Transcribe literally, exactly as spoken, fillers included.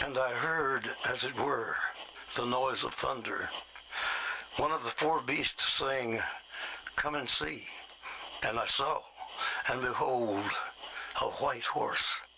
And I heard, as it were, the noise of thunder. One of the four beasts saying, "Come and see." And I saw, and behold, a white horse,